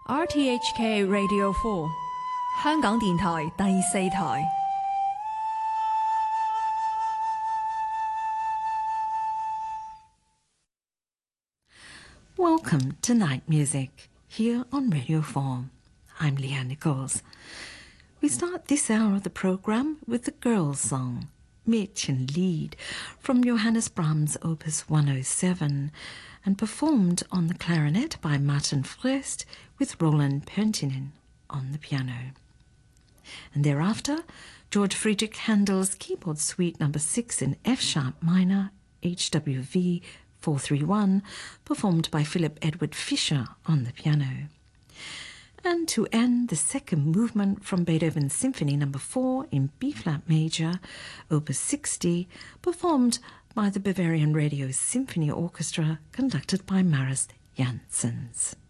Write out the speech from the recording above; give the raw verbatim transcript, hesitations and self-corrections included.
R T H K Radio four 香港電台第四台。 Welcome to Night Music, here on Radio four. I'm Leanne Nichols. We start this hour of the programme with the Girls' Song, Mädchen Lied, from Johannes Brahms' Opus one oh seven, and performed on the clarinet by Martin Fröst with Roland Pöntinen on the piano. And thereafter, George Friedrich Handel's Keyboard Suite number six in F-sharp minor, H W V four thirty-one, performed by Philip Edward Fischer on the piano. And to end, the second movement from Beethoven's Symphony number four in B-flat major, Opus sixty, performed by the Bavarian Radio Symphony Orchestra, conducted by Maris Janssens.